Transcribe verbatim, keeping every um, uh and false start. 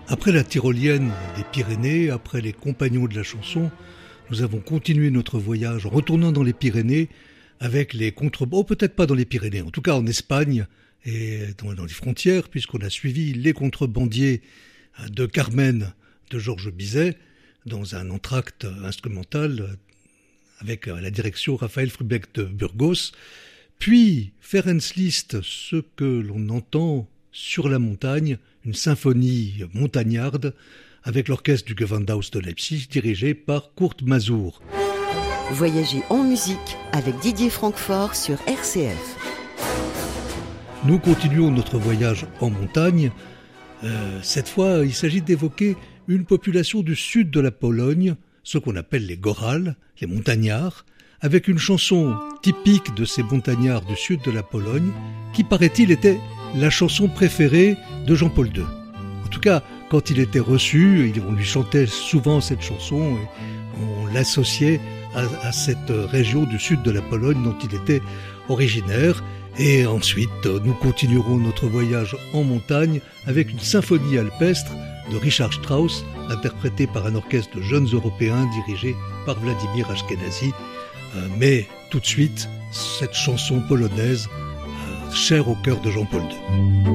Après la tyrolienne des Pyrénées, après les compagnons de la chanson, nous avons continué notre voyage en retournant dans les Pyrénées avec les contrebandiers, oh, peut-être pas dans les Pyrénées, en tout cas en Espagne et dans, dans les frontières, puisqu'on a suivi les contrebandiers de Carmen de Georges Bizet dans un entracte instrumental avec la direction Raphaël Frubeck de Burgos, puis Ferenc Liszt, ce que l'on entend sur la montagne, une symphonie montagnarde avec l'orchestre du Gewandhaus de Leipzig dirigé par Kurt Masur. Voyager en musique avec Didier Francfort sur R C F. Nous continuons notre voyage en montagne. Euh, cette fois, il s'agit d'évoquer une population du sud de la Pologne, ce qu'on appelle les Gorales, les montagnards, avec une chanson typique de ces montagnards du sud de la Pologne, qui paraît-il était la chanson préférée de Jean-Paul deux. En tout cas, quand il était reçu, on lui chantait souvent cette chanson et on l'associait à, à cette région du sud de la Pologne dont il était originaire. Et ensuite, nous continuerons notre voyage en montagne avec une symphonie alpestre de Richard Strauss, interprétée par un orchestre de jeunes Européens dirigé par Vladimir Ashkenazy. Euh, mais tout de suite, cette chanson polonaise, euh, chère au cœur de Jean-Paul deux.